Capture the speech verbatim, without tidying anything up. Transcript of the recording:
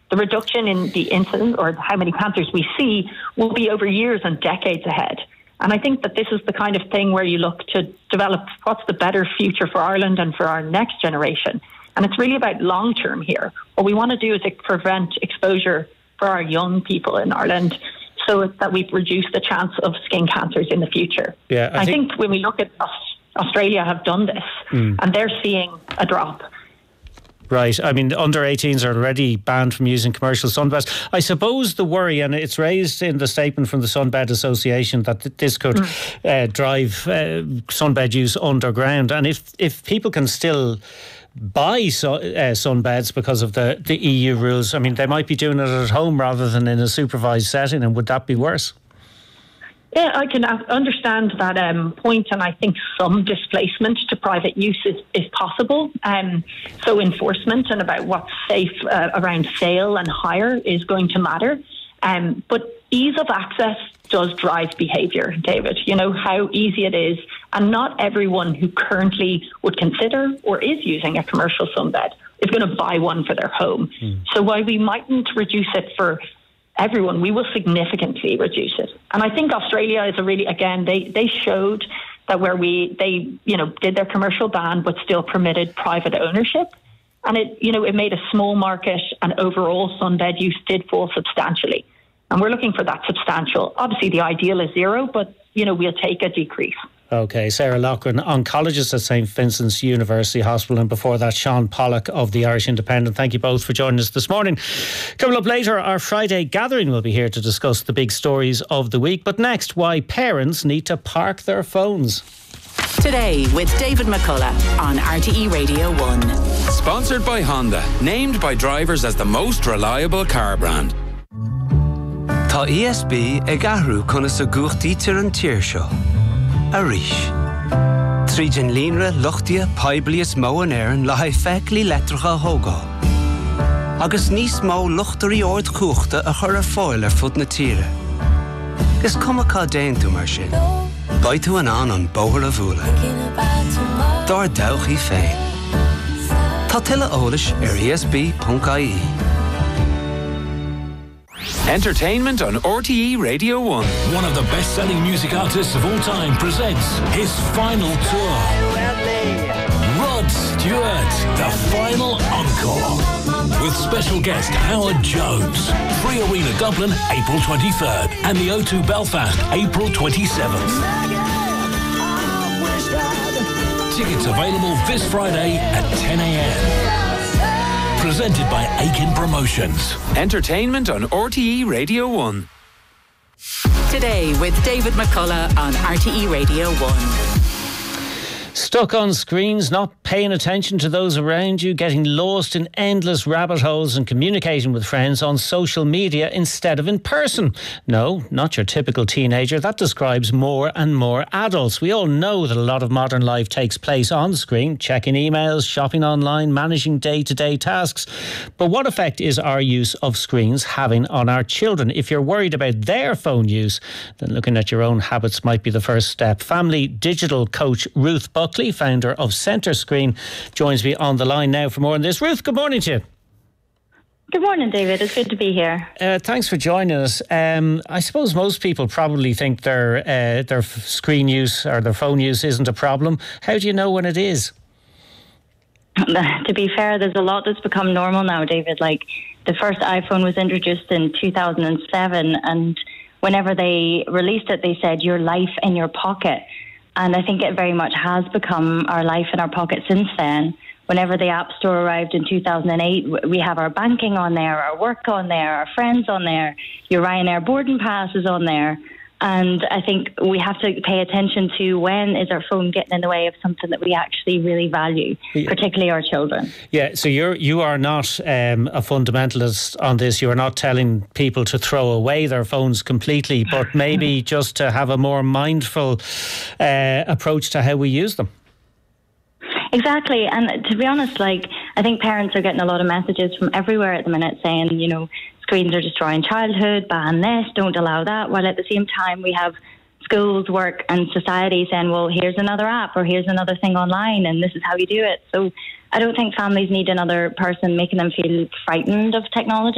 the reduction in the incidence or how many cancers we see will be over years and decades ahead. And I think that this is the kind of thing where you look to develop what's the better future for Ireland and for our next generation. And it's really about long term here. What we want to do is prevent exposure for our young people in Ireland so that we reduce the chance of skin cancers in the future. Yeah, I, I think, think when we look at Australia have done this mm. and they're seeing a drop. Right. I mean, under eighteens are already banned from using commercial sunbeds. I suppose the worry, and it's raised in the statement from the Sunbed Association, that this could mm. uh, drive uh, sunbed use underground. And if, if people can still buy so, uh, sunbeds because of the, the E U rules, I mean, they might be doing it at home rather than in a supervised setting, and would that be worse? Yeah, I can understand that um, point, and I think some displacement to private use is, is possible. Um, so enforcement and about what's safe uh, around sale and hire is going to matter. Um, but ease of access does drive behaviour, David. You know, how easy it is. And not everyone who currently would consider or is using a commercial sunbed is going to buy one for their home. Mm. So while we mightn't reduce it for everyone, we will significantly reduce it. And I think Australia is a really, again, they, they showed that where we, they, you know, did their commercial ban, but still permitted private ownership. And it, you know, it made a small market, and overall sunbed use did fall substantially. And we're looking for that substantial. Obviously the ideal is zero, but, you know, we'll take a decrease. OK, Sarah Loughran, oncologist at St Vincent's University Hospital, and before that Sean Pollock of the Irish Independent. Thank you both for joining us this morning. Coming up later, our Friday gathering will be here to discuss the big stories of the week. But next, why parents need to park their phones. Today with David McCullough on R T E Radio one. Sponsored by Honda, named by drivers as the most reliable car brand. Tá E S B ag ahrú chuna sa gúchtaí tir an tír seo. Arish. Trídin línre luchtia paiblias mó an éireann le haid feicealí letracha hógá. Agus níos mó luchtarí ord cúchta a chur ar fáil ar fud na tíre. Gus cuma cá déan tú mar sin. Baid tú an an an bóthar a bhúla. Dar dawchaí féin. Tá tuile eolais ar E S B dot I E. Entertainment on R T E Radio one. One of the best-selling music artists of all time presents his final tour. Rod Stewart, the final encore. With special guest Howard Jones. Free Arena Dublin, April twenty-third. And the O two Belfast, April twenty-seventh. Tickets available this Friday at ten a.m. Presented by Aiken Promotions. Entertainment on R T E Radio one. Today with David McCullough on R T E Radio one. Stuck on screens, not paying attention to those around you, getting lost in endless rabbit holes and communicating with friends on social media instead of in person. No, not your typical teenager. That describes more and more adults. We all know that a lot of modern life takes place on screen, checking emails, shopping online, managing day-to-day tasks. But what effect is our use of screens having on our children? If you're worried about their phone use, then looking at your own habits might be the first step. Family digital coach Ruth Buckley, founder of Centre Screen, joins me on the line now for more on this. Ruth, good morning to you. Good morning, David. It's good to be here. Uh, thanks for joining us. Um, I suppose most people probably think their uh, their screen use or their phone use isn't a problem. How do you know when it is? To be fair, there's a lot that's become normal now, David. Like, the first iPhone was introduced in two thousand seven, and whenever they released it, they said, your life in your pocket. And I think it very much has become our life in our pocket since then. Whenever the App Store arrived in two thousand eight, we have our banking on there, our work on there, our friends on there, your Ryanair boarding pass is on there. And I think we have to pay attention to when is our phone getting in the way of something that we actually really value, yeah. particularly our children. Yeah, so you're, you are not um, a fundamentalist on this. You are not telling people to throw away their phones completely, but maybe just to have a more mindful uh, approach to how we use them. Exactly. And to be honest, like, I think parents are getting a lot of messages from everywhere at the minute saying, you know, screens are destroying childhood, ban this, don't allow that. While at the same time, we have schools, work and society saying, well, here's another app or here's another thing online and this is how you do it. So I don't think families need another person making them feel frightened of technology.